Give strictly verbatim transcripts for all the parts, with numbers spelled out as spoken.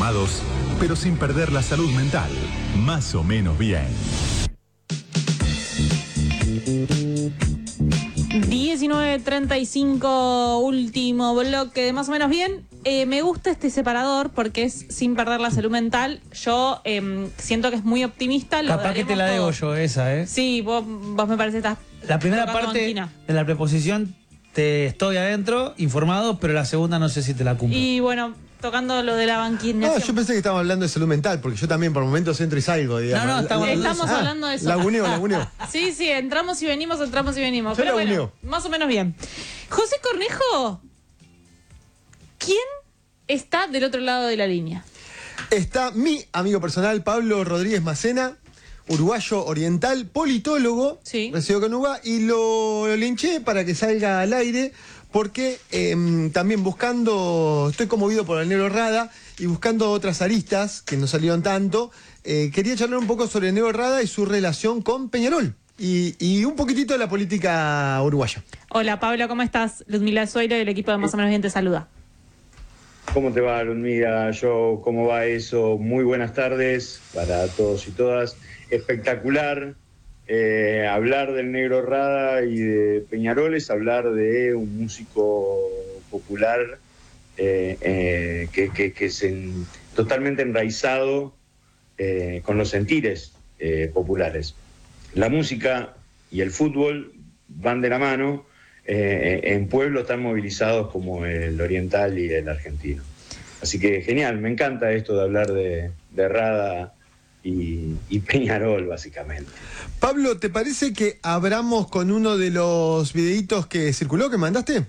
informados, pero sin perder la salud mental. Más o menos bien. diecinueve treinta y cinco, último bloque de Más o menos bien. Eh, me gusta este separador porque es sin perder la salud mental. Yo eh, siento que es muy optimista. Lo Capaz que te la debo yo esa, ¿eh? Sí, vos, vos me parece que estás... La primera parte de la preposición te estoy adentro, informado, pero la segunda no sé si te la cumplo. Y bueno, tocando lo de la banquina. No, yo pensé que estábamos hablando de salud mental, porque yo también por momentos entro y salgo, digamos. No, no, estamos, la, estamos ah, hablando de eso. Laguneo, laguneo. Sí, sí, entramos y venimos, entramos y venimos. Yo Pero laguneo. bueno, más o menos bien. José Cornejo, ¿quién está del otro lado de la línea? Está mi amigo personal, Pablo Rodríguez Macena, uruguayo oriental, politólogo, sí. recibido con U B A, y lo, lo linché para que salga al aire, porque eh, también buscando, estoy conmovido por el Negro Rada, y buscando otras aristas que no salieron tanto, eh, quería charlar un poco sobre el Negro Rada y su relación con Peñarol, y, y un poquitito de la política uruguaya. Hola Pablo, ¿cómo estás? Ludmila Sueiro del equipo de Más o menos bien te saluda. ¿Cómo te va, Ludmila? Yo, ¿cómo va eso? Muy buenas tardes para todos y todas. Espectacular. Eh, hablar del Negro Rada y de Peñarol es hablar de un músico popular eh, eh, que, que, que es en, totalmente enraizado eh, con los sentires eh, populares. La música y el fútbol van de la mano. Eh, en pueblos tan movilizados como el oriental y el argentino. Así que genial, me encanta esto de hablar de, de Rada y, y Peñarol, básicamente. Pablo, ¿te parece que abramos con uno de los videitos que circuló, que mandaste?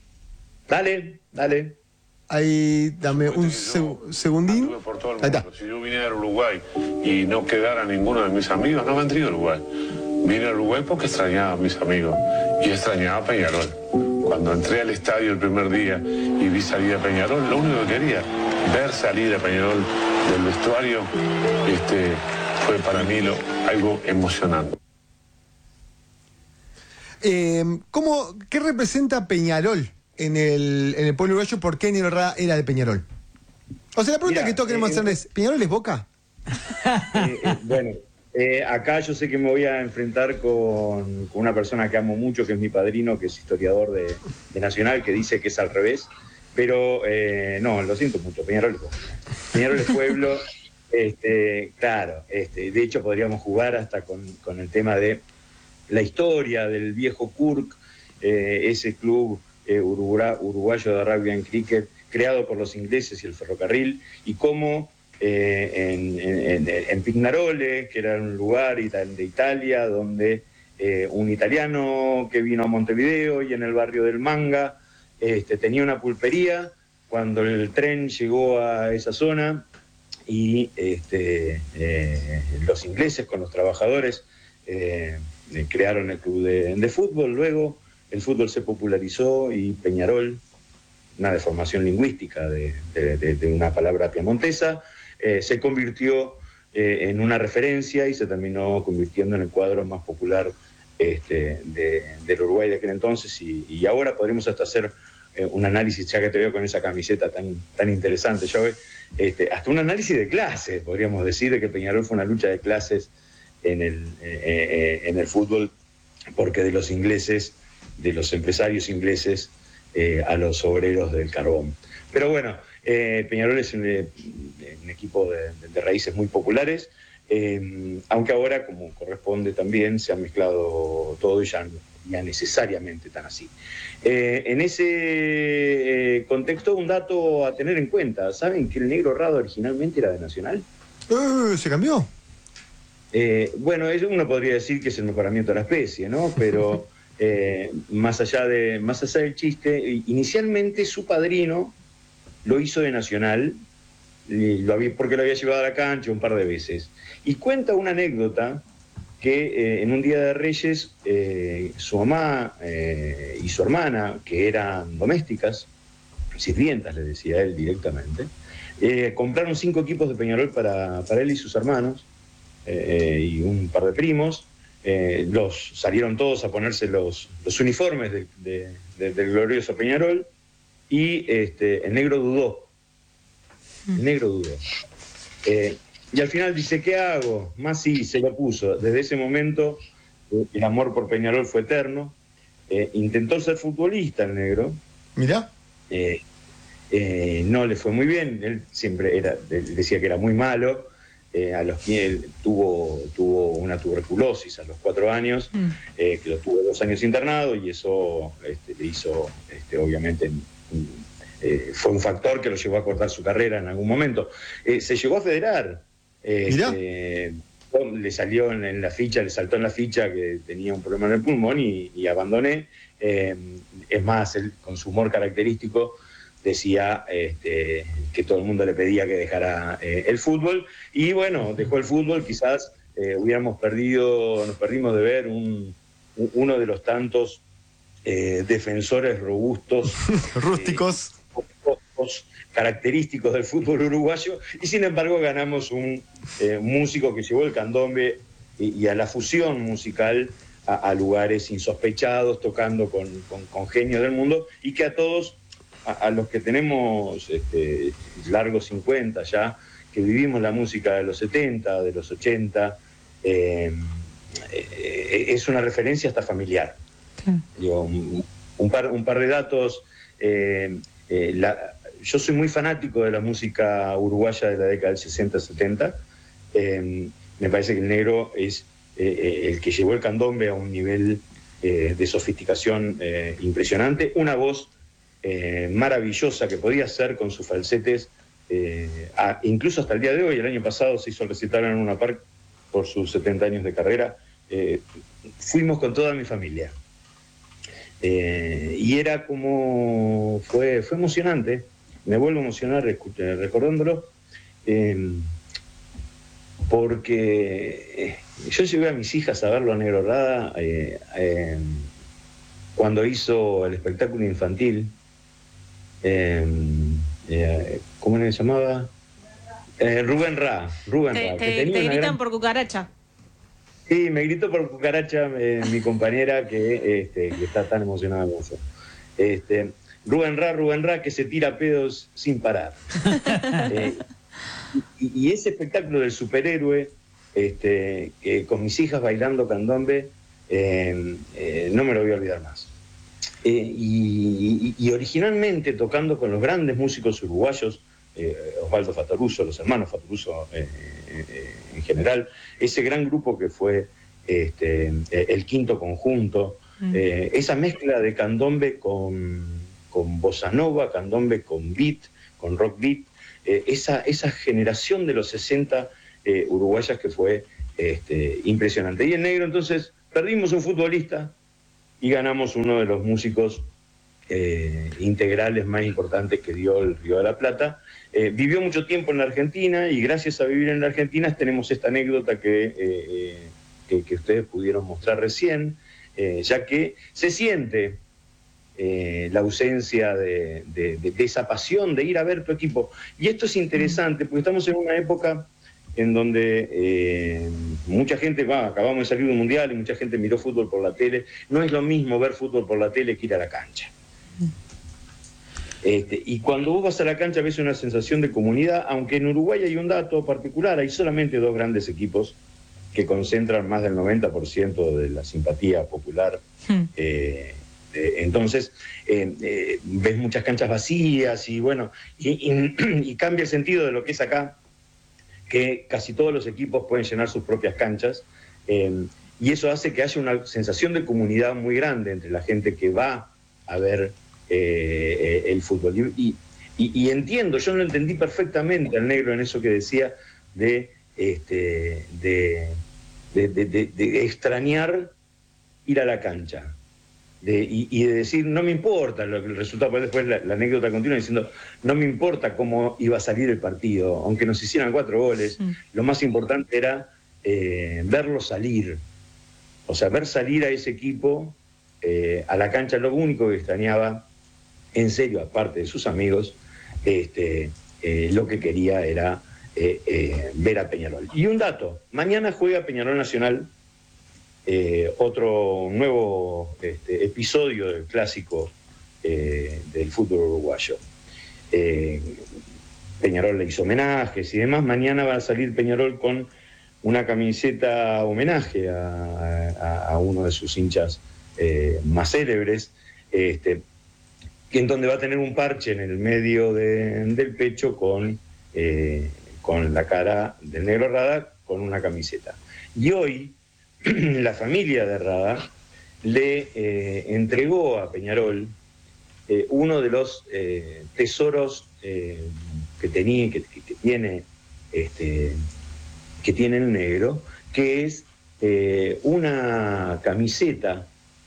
Dale, dale. Ahí, dame un seg segundín. Por todo el mundo. Si yo viniera a Uruguay y no quedara ninguno de mis amigos, no vendría a Uruguay. Vine a Uruguay porque extrañaba a mis amigos y extrañaba a Peñarol. Cuando entré al estadio el primer día y vi salir a Peñarol, lo único que quería, ver salir a Peñarol del vestuario, este, fue para mí lo, algo emocionante. Eh, ¿cómo, ¿Qué representa Peñarol en el, en el pueblo uruguayo? ¿Por qué Negro Rada era de Peñarol? O sea, la pregunta Mira, que todos queremos eh, hacer es, ¿Peñarol es Boca? Eh, eh, bueno... Eh, acá yo sé que me voy a enfrentar con, con una persona que amo mucho, que es mi padrino, que es historiador de, de Nacional, que dice que es al revés, pero eh, no, lo siento mucho, Peñarol es pueblo. Peñarol es pueblo, este, claro, este, de hecho podríamos jugar hasta con, con el tema de la historia del viejo Kurk, eh, ese club eh, uruguayo de rugby and cricket, creado por los ingleses y el ferrocarril, y cómo... Eh, en, en, en Pignarole, que era un lugar de Italia donde eh, un italiano que vino a Montevideo y en el barrio del Manga este, tenía una pulpería. Cuando el tren llegó a esa zona y este, eh, los ingleses con los trabajadores eh, crearon el club de, de fútbol, luego el fútbol se popularizó y Peñarol, una deformación lingüística de, de, de, de una palabra piamontesa, Eh, se convirtió eh, en una referencia y se terminó convirtiendo en el cuadro más popular este, de, del Uruguay de aquel entonces y, y ahora podremos hasta hacer eh, un análisis, ya que te veo con esa camiseta tan, tan interesante, yo, este, hasta un análisis de clases, podríamos decir, de que Peñarol fue una lucha de clases en el, eh, eh, en el fútbol, porque de los ingleses, de los empresarios ingleses eh, a los obreros del carbón. Pero bueno, Eh, Peñarol es un, un equipo de, de, de raíces muy populares, eh, aunque ahora, como corresponde también, se ha mezclado todo y ya, ya necesariamente tan así. Eh, en ese eh, contexto, un dato a tener en cuenta. ¿Saben que el Negro Rada originalmente era de Nacional? Uh, ¿Se cambió? Eh, bueno, uno podría decir que es el mejoramiento de la especie, ¿no? Pero eh, más allá de, más allá del chiste, inicialmente su padrino lo hizo de Nacional, lo había, porque lo había llevado a la cancha un par de veces. Y cuenta una anécdota que eh, en un día de Reyes, eh, su mamá eh, y su hermana, que eran domésticas, sirvientas, le decía él directamente, eh, compraron cinco equipos de Peñarol para, para él y sus hermanos, eh, y un par de primos. Eh, los salieron todos a ponerse los, los uniformes de, de, de, del glorioso Peñarol, y este, el negro dudó. El negro dudó. Eh, y al final dice, ¿qué hago? Más sí, se lo puso. Desde ese momento, eh, el amor por Peñarol fue eterno. Eh, intentó ser futbolista el negro. Mirá. Eh, eh, no le fue muy bien. Él siempre era, él decía que era muy malo. Eh, a los que él tuvo, tuvo una tuberculosis a los cuatro años, mm. eh, que lo tuvo dos años internado, y eso este, le hizo, este, obviamente, eh, fue un factor que lo llevó a cortar su carrera en algún momento. Eh, se llegó a federar. Eh, le salió en, en la ficha, le saltó en la ficha que tenía un problema en el pulmón y, y abandoné. Eh, es más, él, con su humor característico, decía este, que todo el mundo le pedía que dejara eh, el fútbol, y bueno, dejó el fútbol. Quizás eh, hubiéramos perdido, nos perdimos de ver un, un, uno de los tantos eh, defensores robustos, rústicos, eh, característicos del fútbol uruguayo, y sin embargo ganamos un eh, músico que llevó el candombe y, y a la fusión musical a, a lugares insospechados, tocando con, con, con genios del mundo, y que a todos, a, a los que tenemos este, largos cincuenta ya, que vivimos la música de los setenta, de los ochenta, eh, eh, es una referencia hasta familiar. Sí. Digo, un, un, par, un par de datos. Eh, eh, la, yo soy muy fanático de la música uruguaya de la década del sesenta setenta. Eh, me parece que el negro es eh, el que llevó el candombe a un nivel eh, de sofisticación eh, impresionante. Una voz eh, maravillosa que podía hacer con sus falsetes, eh, a, incluso hasta el día de hoy. El año pasado se hizo el recital en Luna Park por sus setenta años de carrera. Eh, fuimos con toda mi familia. Eh, y era como, fue, fue emocionante, me vuelvo a emocionar recordándolo, eh, porque yo llevé a mis hijas a verlo a Negro Rada eh, eh, cuando hizo el espectáculo infantil, eh, eh, ¿cómo se llamaba? Eh, Rubén Ra, Rubén te, Ra, te, que tenía te gritan gran... por cucaracha. Sí, me gritó por cucaracha eh, mi compañera que, este, que está tan emocionada con eso. Este, Rubén Ra, Rubén Ra, que se tira pedos sin parar. eh, y, y ese espectáculo del superhéroe, este, que con mis hijas bailando candombe, eh, eh, no me lo voy a olvidar más. Eh, y, y, y originalmente tocando con los grandes músicos uruguayos, eh, Osvaldo Fattoruso, los hermanos Fattoruso eh, eh, en general, ese gran grupo que fue este, el Quinto Conjunto, mm. eh, esa mezcla de candombe con, con bossa nova, candombe con beat, con rock beat, eh, esa, esa generación de los sesenta eh, uruguayas que fue este, impresionante. Y el negro, entonces, perdimos un futbolista y ganamos uno de los músicos eh, integrales más importantes que dio el Río de la Plata. Eh, vivió mucho tiempo en la Argentina, y gracias a vivir en la Argentina tenemos esta anécdota que, eh, eh, que, que ustedes pudieron mostrar recién, eh, ya que se siente eh, la ausencia de, de, de, de esa pasión de ir a ver tu equipo. Y esto es interesante porque estamos en una época en donde eh, mucha gente, va, acabamos de salir de un mundial y mucha gente miró fútbol por la tele. No es lo mismo ver fútbol por la tele que ir a la cancha. Este, y cuando vos vas a la cancha ves una sensación de comunidad, aunque en Uruguay hay un dato particular, hay solamente dos grandes equipos que concentran más del noventa por ciento de la simpatía popular. Hmm. Eh, eh, entonces, eh, eh, ves muchas canchas vacías y bueno, y, y, y cambia el sentido de lo que es acá, que casi todos los equipos pueden llenar sus propias canchas, eh, y eso hace que haya una sensación de comunidad muy grande entre la gente que va a ver Eh, eh, el fútbol. Y, y, y entiendo, yo lo entendí perfectamente al negro en eso que decía de, este, de, de, de, de, de extrañar ir a la cancha. De, y, y de decir, no me importa lo que el resultado, pues después la, la anécdota continúa diciendo, no me importa cómo iba a salir el partido, aunque nos hicieran cuatro goles, mm. lo más importante era eh, verlo salir. O sea, ver salir a ese equipo eh, a la cancha. Lo único que extrañaba, en serio, aparte de sus amigos, este, eh, lo que quería era eh, eh, ver a Peñarol. Y un dato, mañana juega Peñarol Nacional, eh, otro nuevo este, episodio del clásico eh, del fútbol uruguayo. Eh, Peñarol le hizo homenajes y demás. Mañana va a salir Peñarol con una camiseta homenaje a, a, a uno de sus hinchas eh, más célebres, este, en donde va a tener un parche en el medio de, del pecho con, eh, con la cara del Negro Rada con una camiseta. Y hoy la familia de Rada le eh, entregó a Peñarol eh, uno de los eh, tesoros eh, que tenía, que, que, que tiene este, que tiene el negro, que es eh, una camiseta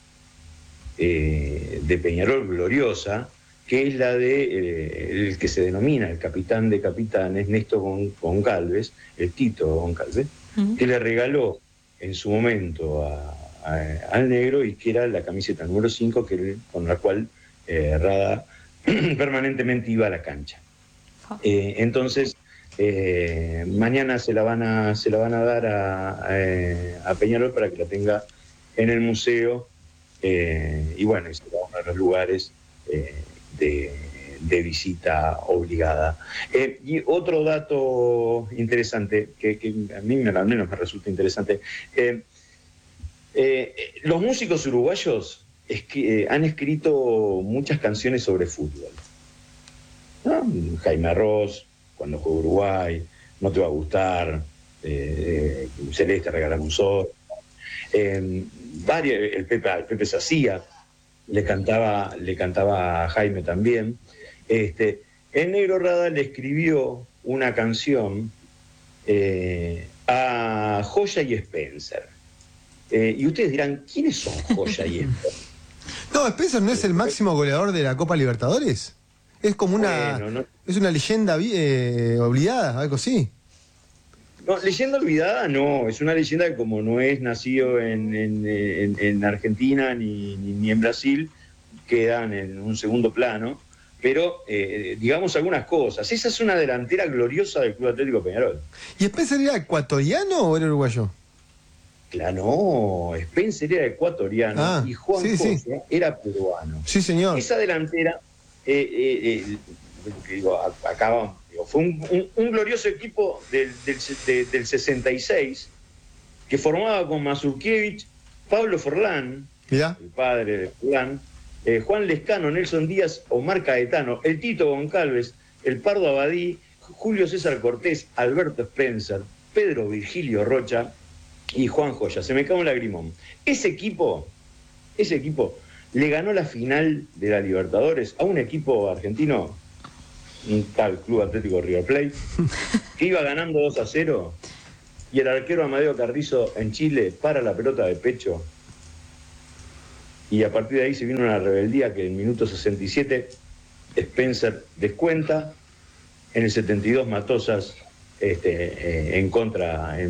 eh, de Peñarol gloriosa, que es la de eh, el que se denomina el capitán de capitanes, Néstor Goncalves, el Tito Goncalves, uh-huh. que le regaló en su momento a, a, al negro, y que era la camiseta número cinco, que, con la cual eh, Rada permanentemente iba a la cancha. Eh, entonces, eh, mañana se la van a, se la van a dar a, a, a Peñarol para que la tenga en el museo, eh, y bueno, será uno de los lugares eh, de, de visita obligada. Eh, y otro dato interesante, que, que a mí al menos me resulta interesante, eh, eh, los músicos uruguayos es que, eh, han escrito muchas canciones sobre fútbol, ¿no? Jaime Arroz, Cuando juega Uruguay, No te va a gustar, eh, Celeste, Regalame un sol, eh, varios, el Pepe, el Pepe Sacía le cantaba, le cantaba a Jaime también. Este, el Negro Rada le escribió una canción eh, a Joya y Spencer. Eh, y ustedes dirán, ¿quiénes son Joya y Spencer? No, Spencer no es el máximo goleador de la Copa Libertadores. Es como una, bueno, no, es una leyenda eh, olvidada, algo así. No, leyenda olvidada no, es una leyenda que como no es nacido en, en, en, en Argentina ni, ni, ni en Brasil, quedan en un segundo plano, pero eh, digamos algunas cosas. Esa es una delantera gloriosa del Club Atlético Peñarol. ¿Y Spencer era ecuatoriano o era uruguayo? Claro, no, Spencer era ecuatoriano ah, y Juan sí, José sí. era peruano. Sí, señor. Esa delantera, eh, eh, eh, digo, acaba, digo, fue un, un, un glorioso equipo del, del, de, del sesenta y seis que formaba con Mazurkiewicz, Pablo Forlán, ¿ya? El padre de Forlán, eh, Juan Lescano, Nelson Díaz, Omar Caetano, el Tito Goncalves, el Pardo Abadí, Julio César Cortés, Alberto Spencer, Pedro Virgilio Rocha y Juan Joya. Se me cae un lagrimón. Ese equipo, ese equipo le ganó la final de la Libertadores a un equipo argentino, un tal Club Atlético River Plate, que iba ganando dos a cero, y el arquero Amadeo Carrizo en Chile para la pelota de pecho, y a partir de ahí se vino una rebeldía que en el minuto sesenta y siete Spencer descuenta, en el setenta y dos Matosas este, eh, en contra, en